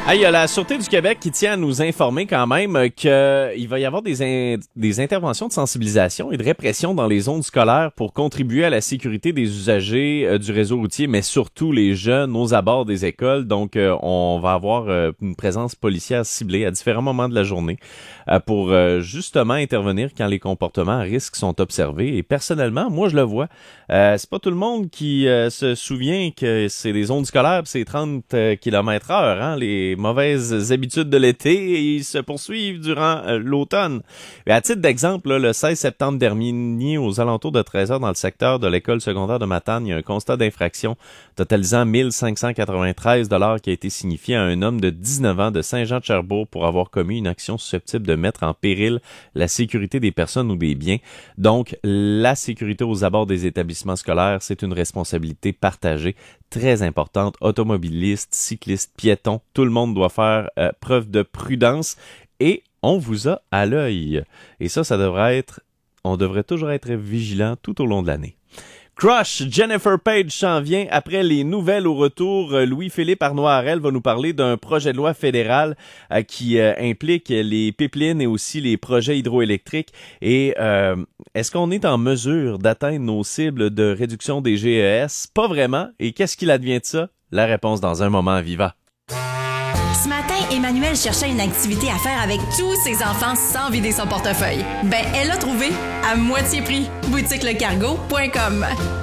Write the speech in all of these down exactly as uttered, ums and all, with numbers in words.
Ah, il y a la Sûreté du Québec qui tient à nous informer quand même qu'il va y avoir des, in- des interventions de sensibilisation et de répression dans les zones scolaires pour contribuer à la sécurité des usagers euh, du réseau routier, mais surtout les jeunes aux abords des écoles. Donc, euh, on va avoir euh, une présence policière ciblée à différents moments de la journée euh, pour euh, justement intervenir quand les comportements à risque sont observés. Et personnellement, moi, je le vois. Euh, c'est pas tout le monde qui euh, se souvient que c'est des zones scolaires, pis c'est trente kilomètres heure, hein, les mauvaises habitudes de l'été, et ils se poursuivent durant euh, l'automne. Et à titre d'exemple, là, le seize septembre dernier, aux alentours de treize heures dans le secteur de l'école secondaire de Matane, il y a un constat d'infraction totalisant mille cinq cent quatre-vingt-treize dollars qui a été signifié à un homme de dix-neuf ans de Saint-Jean-de-Cherbourg pour avoir commis une action susceptible de mettre en péril la sécurité des personnes ou des biens. Donc, la sécurité aux abords des établissements scolaires, c'est une responsabilité partagée très importante. Automobilistes, cyclistes, piétons, tout le monde doit faire euh, preuve de prudence et on vous a à l'œil. Et ça, ça devrait être, on devrait toujours être vigilant tout au long de l'année. Crush, Jennifer Page s'en vient. Après les nouvelles au retour, Louis-Philippe Arnois-Harel va nous parler d'un projet de loi fédéral euh, qui euh, implique les pipelines et aussi les projets hydroélectriques. Et euh, est-ce qu'on est en mesure d'atteindre nos cibles de réduction des G E S? Pas vraiment. Et qu'est-ce qu'il advient de ça? La réponse dans un moment à Viva. Ce matin, Emmanuel cherchait une activité à faire avec tous ses enfants sans vider son portefeuille. Ben, elle l'a trouvé à moitié prix. boutique le cargo point com.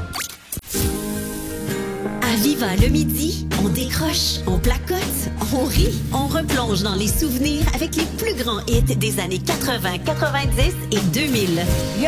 À Viva le midi, on décroche, on placote, on rit, on replonge dans les souvenirs avec les plus grands hits des années quatre-vingts, quatre-vingt-dix et deux mille.